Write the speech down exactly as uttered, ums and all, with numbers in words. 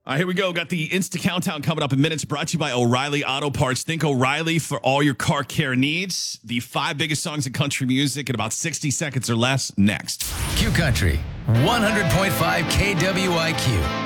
All right, here we go. Got the Insta Countdown coming up in minutes, brought to you by O'Reilly Auto Parts. Think O'Reilly for all your car care needs. The five biggest songs in country music in about sixty seconds or less next. Q Country, one hundred point five K W I Q.